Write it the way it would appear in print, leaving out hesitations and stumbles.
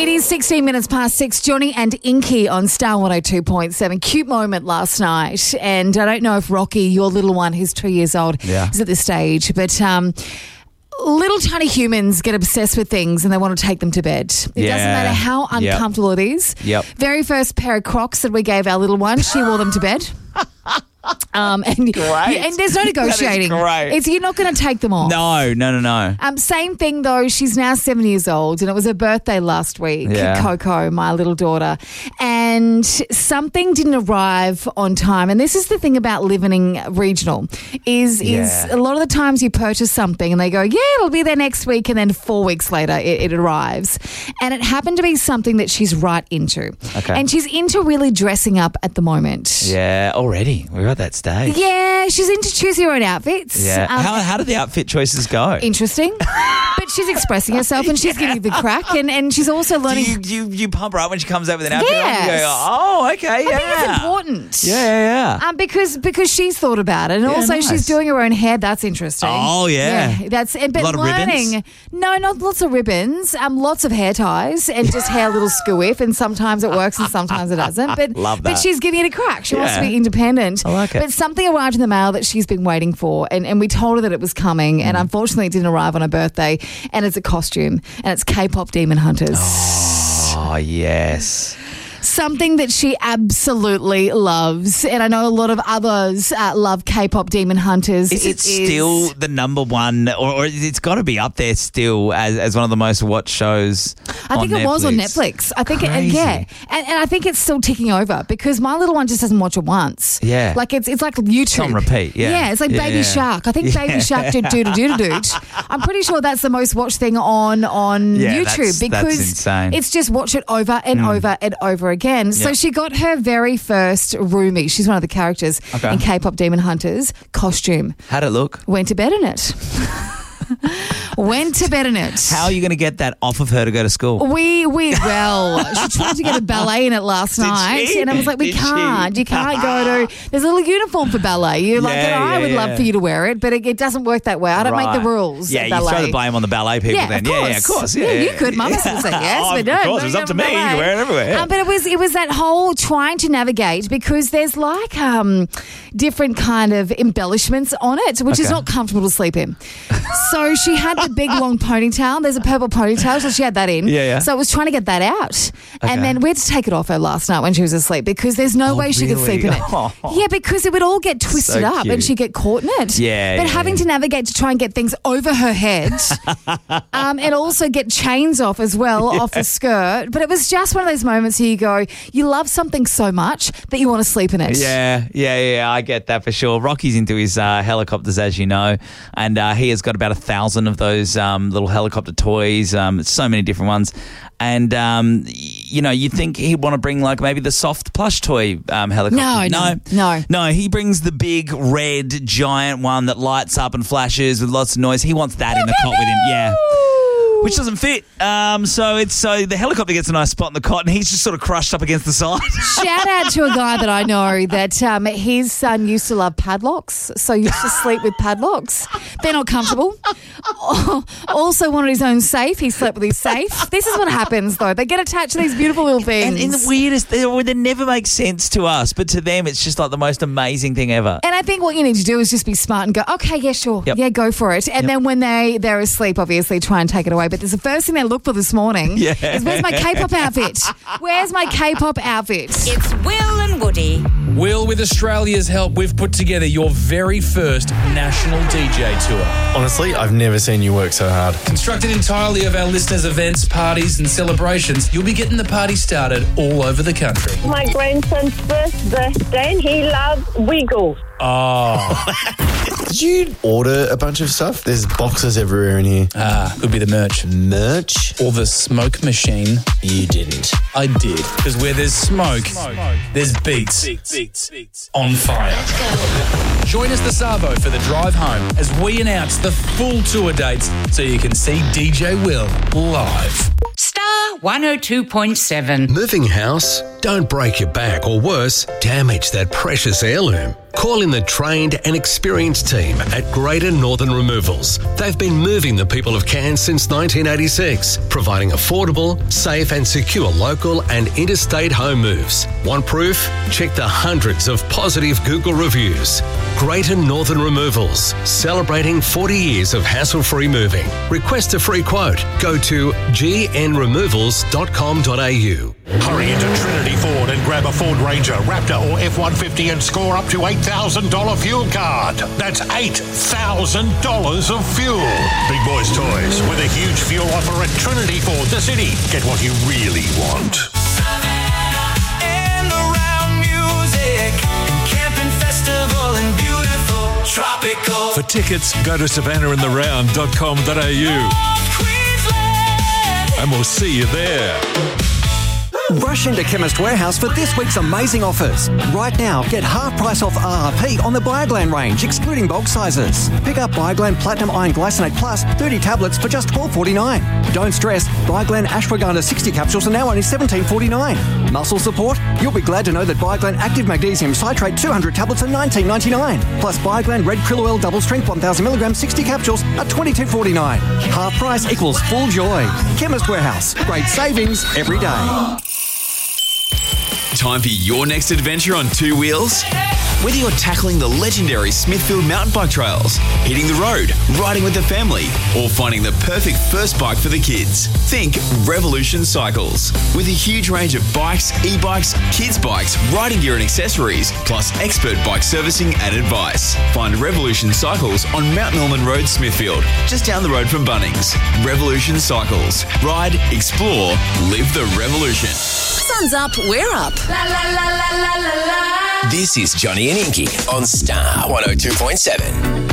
It is 16 minutes past 6. Johnny and Inky on Star 102.7. Cute moment last night. And I don't know if Rocky, your little one, who's 2 years old, is at this stage. But little tiny humans get obsessed with things and they want to take them to bed. It doesn't matter how uncomfortable it is. Very first pair of Crocs that we gave our little one, she wore them to bed. And there's no negotiating. You're not going to take them off. No. Same thing though. She's now 7 years old, and it was her birthday last week. Coco, my little daughter, and something didn't arrive on time. And this is the thing about living regional: is a lot of the times you purchase something and they go, it'll be there next week, and then 4 weeks later it arrives. And it happened to be something that she's right into. Okay. And she's into really dressing up at the moment. Yeah, already we're at that stage. Yeah, she's into choosing her own outfits. Yeah. How do the outfit choices go? Interesting. But she's expressing herself and she's getting the crack, and she's also learning. Do you pump her up when she comes out with an outfit? Yes. You go, okay, I think it's important. Yeah. Because she's thought about it, and also nice. She's doing her own hair. That's interesting. Oh yeah. But a lot learning. Of ribbons? No, not lots of ribbons. Lots of hair ties and just hair a little squiff, and sometimes it works and sometimes it doesn't. But love that. But she's giving it a crack. She wants to be independent. I like it. But something arrived in the mail that she's been waiting for, and we told her that it was coming, and unfortunately it didn't arrive on her birthday, and it's a costume, and it's K-pop Demon Hunters. Oh, yes. Something that she absolutely loves, and I know a lot of others love K-pop Demon Hunters. Is it still the number one, or it's got to be up there still as one of the most watched shows? I think it was on Netflix. I think and I think it's still ticking over because my little one just doesn't watch it once. Yeah, like it's like YouTube. It's on repeat. Yeah, it's like Baby Shark. I think Baby Shark did do. I'm pretty sure that's the most watched thing on YouTube because that's insane. It's just watch it over and over and over again. So she got her very first roomie. She's one of the characters in K-pop Demon Hunters costume. How'd it look? Went to bed in it. Went to bed in it. How are you going to get that off of her to go to school? She tried to get a ballet in it last night, and I was like, you can't go to. There's a little uniform for ballet. I would love for you to wear it, but it doesn't work that way. I don't make the rules. Yeah, you throw the blame on the ballet people then. Of course. Yeah, you could. Mum has to say yes, but no. Of course, it was up to me. You can wear it everywhere. But it was that whole trying to navigate because there's like different kind of embellishments on it, which is not comfortable to sleep in. So she had the big long ponytail. There's a purple ponytail, so she had that in. Yeah. So I was trying to get that out. And then we had to take it off her last night when she was asleep because there's no way she could sleep in it. Yeah, because it would all get twisted up and she'd get caught in it. Yeah. But having to navigate to try and get things over her head and also get chains off as well off the skirt. But it was just one of those moments where you go, you love something so much that you want to sleep in it. Yeah. I get that for sure. Rocky's into his helicopters, as you know, and he has got about 1,000 of those little helicopter toys, so many different ones. And, you think he'd want to bring like maybe the soft plush toy helicopter. No, he brings the big red giant one that lights up and flashes with lots of noise. He wants that in the cot with him. Yeah. Which doesn't fit. So the helicopter gets a nice spot in the cot and he's just sort of crushed up against the side. Shout out to a guy that I know that his son used to love padlocks, so used to sleep with padlocks. They're not comfortable. Also wanted his own safe. He slept with his safe. This is what happens though. They get attached to these beautiful little things. And the weirdest, they never make sense to us, but to them it's just like the most amazing thing ever. And I think what you need to do is just be smart and go, okay, yeah, sure. Yep. Yeah, go for it. And then when they're asleep, obviously try and take it away. But there's the first thing they look for this morning is where's my K-pop outfit? Where's my K-pop outfit? It's Will and Woody. Will, with Australia's help, we've put together your very first national DJ tour. Honestly, I've never seen you work so hard. Constructed entirely of our listeners' events, parties and celebrations, you'll be getting the party started all over the country. My grandson's first birthday and he loves Wiggles. Oh. Did you order a bunch of stuff? There's boxes everywhere in here. Could be the merch. Merch? Or the smoke machine. You didn't. I did. Because where there's smoke, there's beats. On fire. Join us this Savo for the drive home as we announce the full tour dates so you can see DJ Will live. Star 102.7. Moving house, Don't break your back or worse, damage that precious heirloom. Call in the trained and experienced team at Greater Northern Removals. They've been moving the people of Cairns since 1986, providing affordable, safe and secure local and interstate home moves. Want proof? Check the hundreds of positive Google reviews. Greater Northern Removals, celebrating 40 years of hassle-free moving. Request a free quote. Go to gnremovals.com.au. Hurry into Trinity Ford and grab a Ford Ranger, Raptor or F-150 and score up to $8,000 fuel card. That's $8,000 of fuel. Big Boys Toys with a huge fuel offer at Trinity Ford, the city. Get what you really want. And around music, camping festival and beautiful tropical. For tickets, go to savannahandtheround.com.au and we'll see you there. Rush into Chemist Warehouse for this week's amazing offers. Right now, get half price off RRP on the Bioglan range, excluding bulk sizes. Pick up Bioglan Platinum Iron Glycinate Plus 30 tablets for just $12.49. Don't stress, Bioglan Ashwagandha 60 capsules are now only $17.49. Muscle support? You'll be glad to know that Bioglan Active Magnesium Citrate 200 tablets are $19.99. Plus Bioglan Red Krill Oil Double Strength 1000mg 60 capsules are $22.49. Half price equals full joy. Chemist Warehouse. Great savings every day. Time for your next adventure on two wheels? Whether you're tackling the legendary Smithfield mountain bike trails, hitting the road, riding with the family, or finding the perfect first bike for the kids, think Revolution Cycles. With a huge range of bikes, e-bikes, kids' bikes, riding gear and accessories, plus expert bike servicing and advice. Find Revolution Cycles on Mount Norman Road, Smithfield, just down the road from Bunnings. Revolution Cycles. Ride, explore, live the revolution. Sun's up, we're up. La la la la la la la. This is Johnny and Inky on Star 102.7.